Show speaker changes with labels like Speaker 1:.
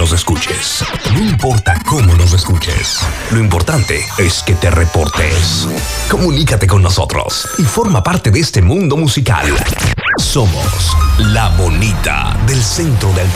Speaker 1: nos escuches. No importa cómo nos escuches. Lo importante es que te reportes. Comunícate con nosotros y forma parte de este mundo musical. Somos la bonita del centro del país.